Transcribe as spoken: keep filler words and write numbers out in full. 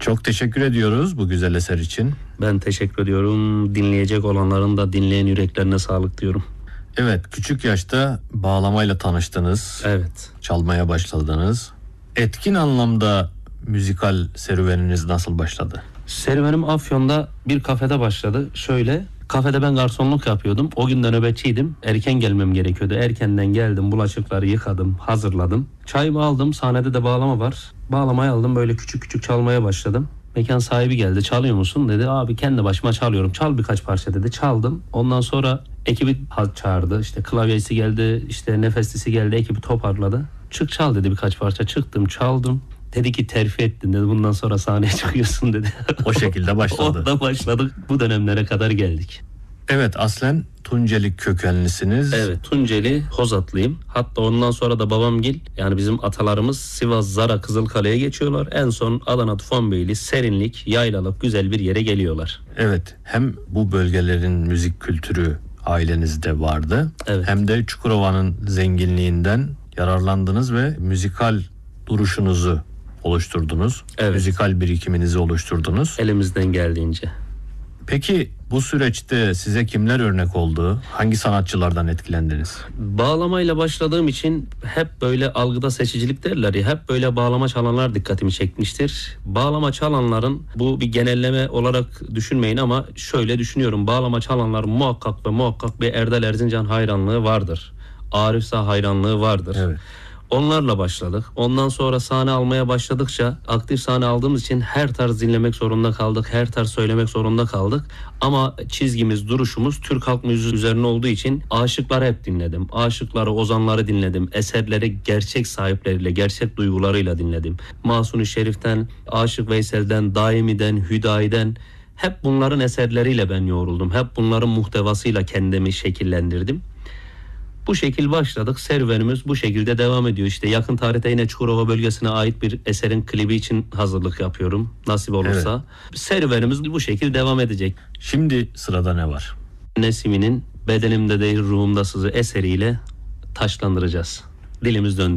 Çok teşekkür ediyoruz bu güzel eser için. Ben teşekkür ediyorum. Dinleyecek olanların da dinleyen yüreklerine sağlık diyorum. Evet, küçük yaşta bağlamayla tanıştınız. Evet. Çalmaya başladınız. Etkin anlamda müzikal serüveniniz nasıl başladı? Serüvenim Afyon'da bir kafede başladı. Şöyle, kafede ben garsonluk yapıyordum. O gün de nöbetçiydim. Erken gelmem gerekiyordu. Erkenden geldim, bulaşıkları yıkadım, hazırladım. Çayımı aldım, sahnede de bağlama var. Bağlamayı aldım, böyle küçük küçük çalmaya başladım. Mekan sahibi geldi, çalıyor musun dedi. Abi kendi başıma çalıyorum, çal birkaç parça dedi. Çaldım. Ondan sonra ekibi çağırdı. İşte klavyesi geldi, işte nefeslisi geldi, ekibi toparladı. Çık çal dedi birkaç parça. Çıktım, çaldım. Dedi ki terfi ettin dedi. Bundan sonra sahneye çıkıyorsun dedi. O şekilde başladı. Orada başladık. Bu dönemlere kadar geldik. Evet, aslen Tunceli kökenlisiniz. Evet, Tunceli, Hozatlıyım. Hatta ondan sonra da babamgil, yani bizim atalarımız Sivas, Zara, Kızılkale'ye geçiyorlar. En son Adana, Tufanbeyli, serinlik, yaylalık güzel bir yere geliyorlar. Evet, hem bu bölgelerin müzik kültürü ailenizde vardı. Evet. Hem de Çukurova'nın zenginliğinden yararlandınız ve müzikal duruşunuzu oluşturdunuz. Evet. Müzikal birikiminizi oluşturdunuz. Elimizden geldiğince. Peki bu süreçte size kimler örnek oldu? Hangi sanatçılardan etkilendiniz? Bağlamayla başladığım için hep böyle algıda seçicilik derler ya, hep böyle bağlama çalanlar dikkatimi çekmiştir. Bağlama çalanların, bu bir genelleme olarak düşünmeyin ama şöyle düşünüyorum. Bağlama çalanlar muhakkak ve muhakkak bir Erdal Erzincan hayranlığı vardır. Arif Sağ hayranlığı vardır. Evet. Onlarla başladık. Ondan sonra sahne almaya başladıkça, aktif sahne aldığımız için her tarz dinlemek zorunda kaldık. Her tarz söylemek zorunda kaldık. Ama çizgimiz, duruşumuz Türk halk müziği üzerine olduğu için aşıkları hep dinledim. Aşıkları, ozanları dinledim. Eserleri gerçek sahipleriyle, gerçek duygularıyla dinledim. Mahsuni Şerif'ten, Aşık Veysel'den, Daimi'den, Hüdayi'den, hep bunların eserleriyle ben yoğruldum. Hep bunların muhtevasıyla kendimi şekillendirdim. Bu şekil başladık. Serüvenimiz bu şekilde devam ediyor. İşte yakın tarihte yine Çukurova bölgesine ait bir eserin klibi için hazırlık yapıyorum. Nasip olursa. Evet. Serüvenimiz bu şekil devam edecek. Şimdi sırada ne var? Nesimi'nin Bedenimde Değil Ruhumda Sızı eseriyle taşlandıracağız. Dilimiz döndü.